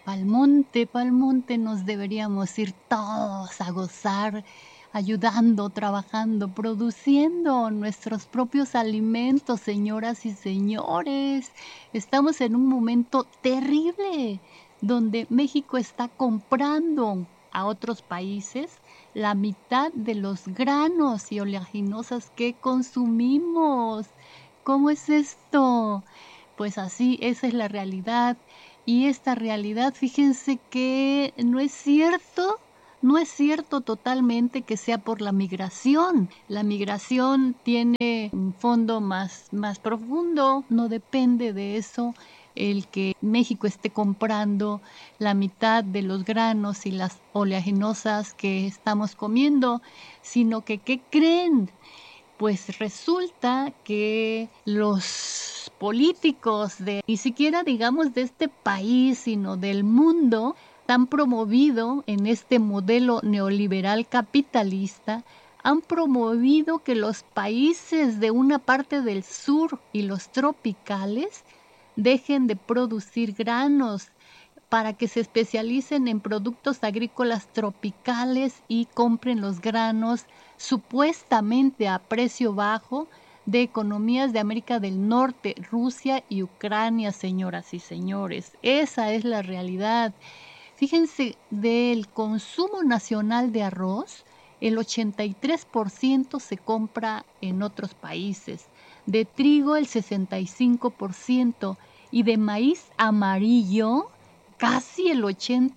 Pa'l monte nos deberíamos ir todos a gozar, ayudando, trabajando, produciendo nuestros propios alimentos, señoras y señores. Estamos en un momento terrible donde México está comprando a otros países la mitad de los granos y oleaginosas que consumimos. ¿Cómo es esto? Pues así, esa es la realidad. Y esta realidad, fíjense que no es cierto totalmente que sea por la migración. La migración tiene un fondo más profundo, no depende de eso el que México esté comprando la mitad de los granos y las oleaginosas que estamos comiendo, sino que, ¿qué creen? Pues resulta que los políticos ni siquiera digamos de este país, sino del mundo, han promovido en este modelo neoliberal capitalista, han promovido que los países de una parte del sur y los tropicales dejen de producir granos para que se especialicen en productos agrícolas tropicales y compren los granos supuestamente a precio bajo de economías de América del Norte, Rusia y Ucrania, señoras y señores. Esa es la realidad. Fíjense, del consumo nacional de arroz, el 83% se compra en otros países, de trigo el 65% y de maíz amarillo casi el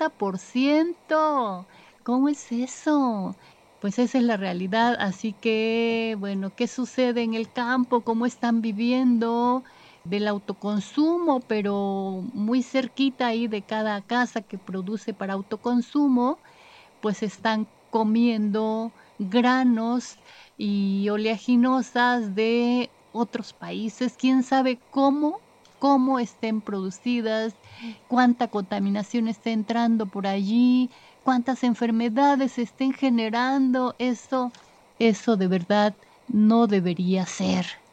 80%. ¿Cómo es eso? Pues esa es la realidad. Así que, bueno, ¿qué sucede en el campo? ¿Cómo están viviendo? Del autoconsumo, pero muy cerquita ahí de cada casa que produce para autoconsumo, pues están comiendo granos y oleaginosas de otros países. ¿Quién sabe cómo estén producidas, cuánta contaminación está entrando por allí, cuántas enfermedades se estén generando? Eso de verdad no debería ser.